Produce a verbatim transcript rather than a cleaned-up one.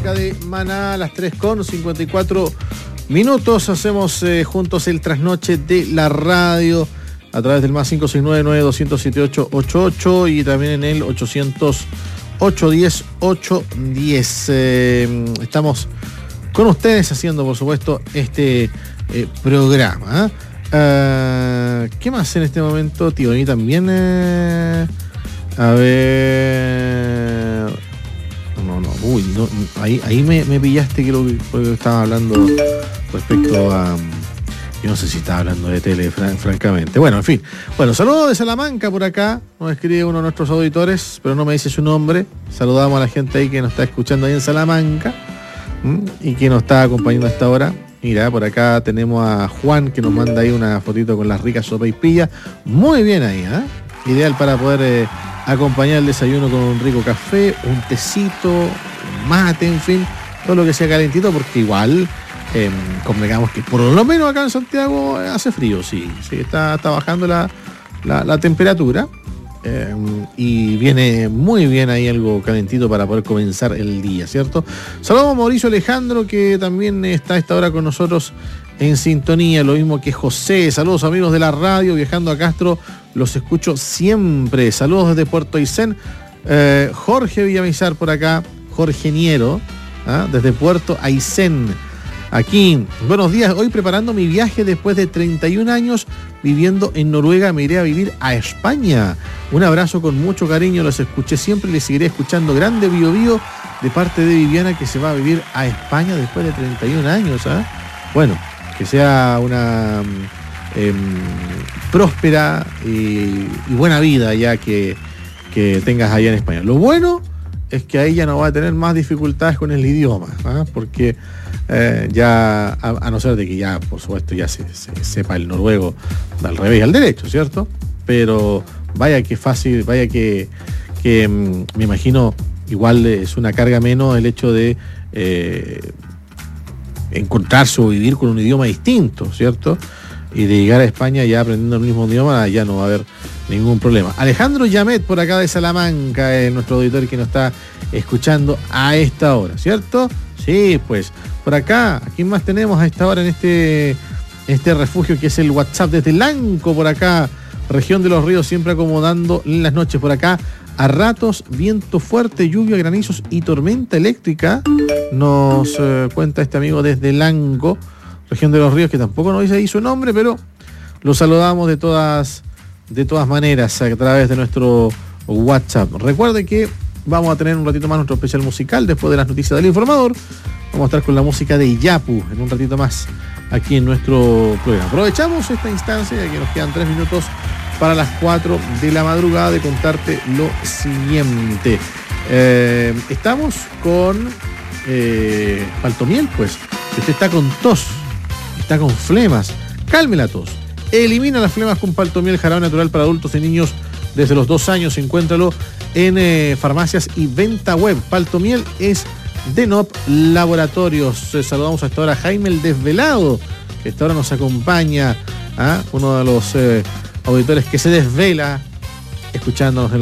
música de Maná a las tres con cincuenta y cuatro minutos. Hacemos eh, juntos el trasnoche de la radio a través del más cinco seis nueve nueve dos cero siete ocho ocho ocho y también en el ochocientos ocho diez ocho diez. Eh, estamos con ustedes haciendo, por supuesto, este eh, programa. Uh, ¿Qué más en este momento, tío? Y también... Eh, a ver... No, no, uy, no, ahí, ahí me, me pillaste que lo que estaba hablando respecto a... Yo no sé si estaba hablando de tele, fran, francamente. Bueno, en fin. Bueno, saludos de Salamanca por acá. Nos escribe uno de nuestros auditores, pero no me dice su nombre. Saludamos a la gente ahí que nos está escuchando ahí en Salamanca, ¿m? Y que nos está acompañando a esta hora. Mira, por acá tenemos a Juan que nos manda ahí una fotito con las ricas sopaipillas. Muy bien ahí, ¿eh? Ideal para poder eh, acompañar el desayuno con un rico café, un tecito, un mate, en fin, todo lo que sea calentito, porque igual eh, convengamos que por lo menos acá en Santiago hace frío, sí, sí, está, está bajando la, la, la temperatura eh, y viene muy bien ahí algo calentito para poder comenzar el día, ¿cierto? Saludos a Mauricio Alejandro, que también está a esta hora con nosotros en sintonía, lo mismo que José. Saludos amigos de la radio, viajando a Castro, los escucho siempre. Saludos desde Puerto Aysén. Eh, Jorge Villamizar por acá, Jorge Niero, ¿ah? Desde Puerto Aysén. Aquí, buenos días, hoy preparando mi viaje después de treinta y un años viviendo en Noruega, me iré a vivir a España. Un abrazo con mucho cariño, los escuché siempre y les seguiré escuchando. Grande Bio Bio de parte de Viviana, que se va a vivir a España después de treinta y un años. ¿eh? Bueno, que sea una eh, próspera y, y buena vida ya que, que tengas allá en España. Lo bueno es que ahí ya no va a tener más dificultades con el idioma, ¿eh? porque eh, ya, a, a no ser de que ya, por supuesto, ya se, se sepa el noruego al revés y al derecho, ¿cierto? Pero vaya que fácil, vaya que, que me imagino, igual es una carga menos el hecho de eh, encontrarse o vivir con un idioma distinto, ¿cierto? Y de llegar a España ya aprendiendo el mismo idioma, ya no va a haber ningún problema. Alejandro Yamet, por acá de Salamanca, es nuestro auditor que nos está escuchando a esta hora, ¿cierto? Sí, pues, por acá, ¿a quién más tenemos a esta hora en este, este refugio que es el WhatsApp? Desde Lanco, por acá, región de los ríos, siempre acomodando en las noches por acá. A ratos, viento fuerte, lluvia, granizos y tormenta eléctrica. Nos eh, cuenta este amigo desde Lanco, región de los ríos, que tampoco nos dice ahí su nombre, pero lo saludamos de todas, de todas maneras a través de nuestro WhatsApp. Recuerde que vamos a tener un ratito más nuestro especial musical después de las noticias del informador. Vamos a estar con la música de Yapu en un ratito más aquí en nuestro programa. Aprovechamos esta instancia, ya que nos quedan tres minutos para las cuatro de la madrugada, de contarte lo siguiente. Eh, estamos con eh, Paltomiel, pues. Usted está con tos, está con flemas, calme la tos. Elimina las flemas con Paltomiel, jarabe natural para adultos y niños desde los dos años. Encuéntralo en eh, farmacias y venta web. Paltomiel es de N O P Laboratorios. Eh, saludamos a esta hora a Jaime el Desvelado, que esta hora nos acompaña, ¿ah? uno de los eh, auditores que se desvela escuchándonos en